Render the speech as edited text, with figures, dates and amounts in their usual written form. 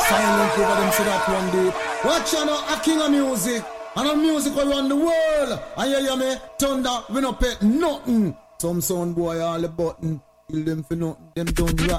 silent over them so that one day. Watch out now, a king of music. And a music around the world. And you hear me? Thunder, we no pay nothing. Some sound boy all the button. Kill them for nothing. Them don't rock.